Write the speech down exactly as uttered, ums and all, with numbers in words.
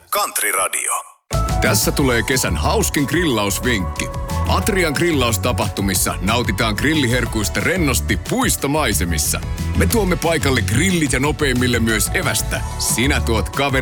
Country Radio. Tässä tulee kesän hauskin grillausvinkki. Atrian grillaustapahtumissa nautitaan grilliherkuista rennosti puistomaisemissa. Me tuomme paikalle grillit ja nopeimmille myös evästä. Sinä tuot kaveri